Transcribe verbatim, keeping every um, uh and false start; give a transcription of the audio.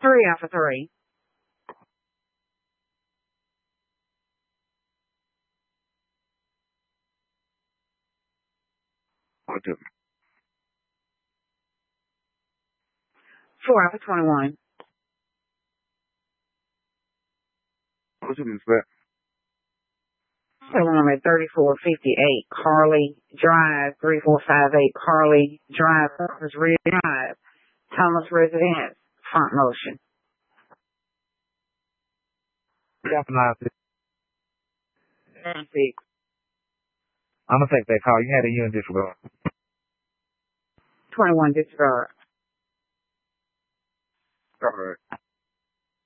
Three after three. What the? Four after twenty-one. What's in this back? Selling them at thirty-four fifty-eight Carly Drive, three four five eight Carly Drive, Parkers Rear Drive, Thomas Residence, front motion. Definitely. thirty-six. I'm gonna take that call. You had a you in disregard. twenty-one disregard. All right.